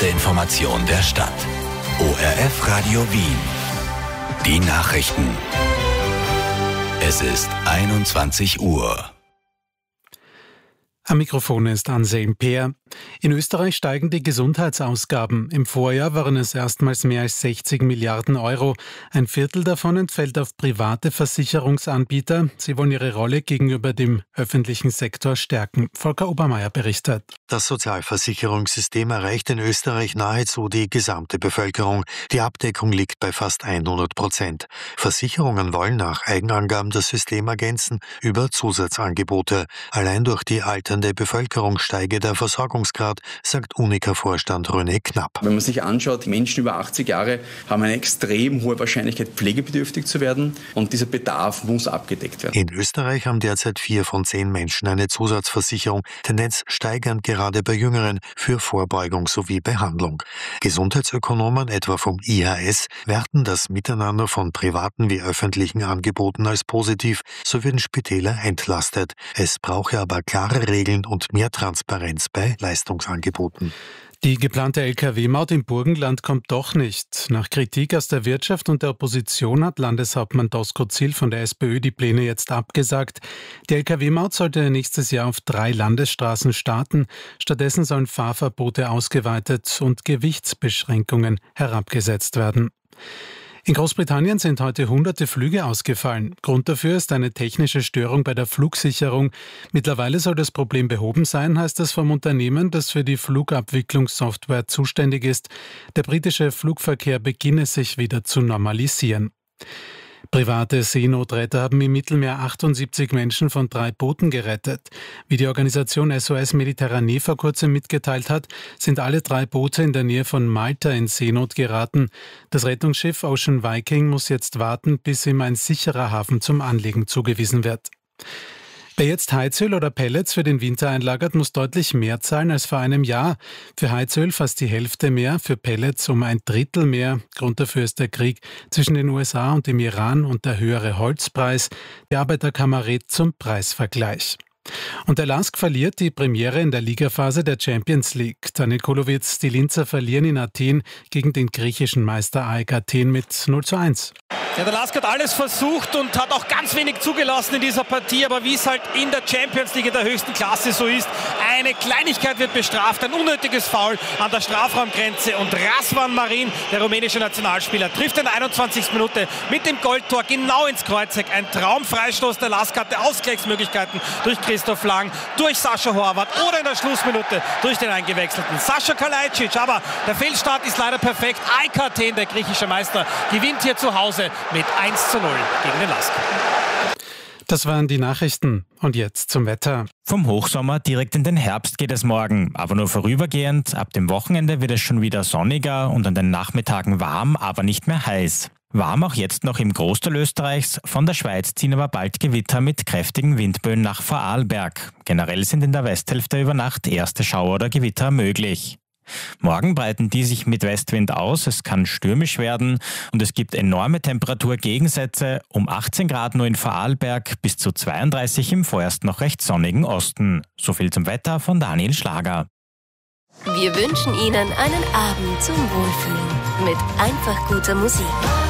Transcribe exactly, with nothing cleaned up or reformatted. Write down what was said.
erste Information der Stadt. O R F Radio Wien. Die Nachrichten. Es ist einundzwanzig Uhr. Am Mikrofon ist Anselm Peer. In Österreich steigen die Gesundheitsausgaben. Im Vorjahr waren es erstmals mehr als sechzig Milliarden Euro. Ein Viertel davon entfällt auf private Versicherungsanbieter. Sie wollen ihre Rolle gegenüber dem öffentlichen Sektor stärken. Volker Obermeier berichtet. Das Sozialversicherungssystem erreicht in Österreich nahezu die gesamte Bevölkerung. Die Abdeckung liegt bei fast hundert Prozent. Versicherungen wollen nach Eigenangaben das System ergänzen über Zusatzangebote. Allein durch die alternde Bevölkerung steige der Versorgungsgrad, sagt Unica-Vorstand René Knapp. Wenn man sich anschaut, Menschen über achtzig Jahre haben eine extrem hohe Wahrscheinlichkeit, pflegebedürftig zu werden, und dieser Bedarf muss abgedeckt werden. In Österreich haben derzeit vier von zehn Menschen eine Zusatzversicherung, Tendenz steigend gerade bei Jüngeren, für Vorbeugung sowie Behandlung. Gesundheitsökonomen, etwa vom I H S, werten das Miteinander von privaten wie öffentlichen Angeboten als positiv, so würden Spitäler entlastet. Es brauche aber klare Regeln und mehr Transparenz bei Leistungsangeboten. Die geplante L K W-Maut im Burgenland kommt doch nicht. Nach Kritik aus der Wirtschaft und der Opposition hat Landeshauptmann Doskozil von der SPÖ die Pläne jetzt abgesagt. Die L K W-Maut sollte nächstes Jahr auf drei Landesstraßen starten. Stattdessen sollen Fahrverbote ausgeweitet und Gewichtsbeschränkungen herabgesetzt werden. In Großbritannien sind heute hunderte Flüge ausgefallen. Grund dafür ist eine technische Störung bei der Flugsicherung. Mittlerweile soll das Problem behoben sein, heißt es vom Unternehmen, das für die Flugabwicklungssoftware zuständig ist. Der britische Flugverkehr beginne sich wieder zu normalisieren. Private Seenotretter haben im Mittelmeer achtundsiebzig Menschen von drei Booten gerettet. Wie die Organisation S O S Mediterranee vor kurzem mitgeteilt hat, sind alle drei Boote in der Nähe von Malta in Seenot geraten. Das Rettungsschiff Ocean Viking muss jetzt warten, bis ihm ein sicherer Hafen zum Anlegen zugewiesen wird. Wer jetzt Heizöl oder Pellets für den Winter einlagert, muss deutlich mehr zahlen als vor einem Jahr. Für Heizöl fast die Hälfte mehr, für Pellets um ein Drittel mehr. Grund dafür ist der Krieg zwischen den U S A und dem Iran und der höhere Holzpreis. Die Arbeiterkammer rät zum Preisvergleich. Und der L A S K verliert die Premiere in der Ligaphase der Champions League. Daniel Kulowitz, die Linzer verlieren in Athen gegen den griechischen Meister A E K Athen mit null zu eins. Ja, der L A S K hat alles versucht und hat auch ganz wenig zugelassen in dieser Partie, aber wie es halt in der Champions League in der höchsten Klasse so ist, eine Kleinigkeit wird bestraft, ein unnötiges Foul an der Strafraumgrenze, und Razvan Marin, der rumänische Nationalspieler, trifft in der einundzwanzigsten Minute mit dem Goldtor genau ins Kreuzeck. Ein Traumfreistoß. Der L A S K hatte Ausgleichsmöglichkeiten durch Christoph Lang, durch Sascha Horvath oder in der Schlussminute durch den eingewechselten Sascha Kalajdzic. Aber der Fehlstart ist leider perfekt. A E K Athen, der griechische Meister, gewinnt hier zu Hause mit eins zu null gegen den L A S K. Das waren die Nachrichten. Und jetzt zum Wetter. Vom Hochsommer direkt in den Herbst geht es morgen, aber nur vorübergehend. Ab dem Wochenende wird es schon wieder sonniger und an den Nachmittagen warm, aber nicht mehr heiß. Warm auch jetzt noch im Großteil Österreichs. Von der Schweiz ziehen aber bald Gewitter mit kräftigen Windböen nach Vorarlberg. Generell sind in der Westhälfte über Nacht erste Schauer oder Gewitter möglich. Morgen breiten die sich mit Westwind aus, es kann stürmisch werden und es gibt enorme Temperaturgegensätze, um achtzehn Grad nur in Vorarlberg bis zu zweiunddreißig im vorerst noch recht sonnigen Osten. So viel zum Wetter von Daniel Schlager. Wir wünschen Ihnen einen Abend zum Wohlfühlen mit einfach guter Musik.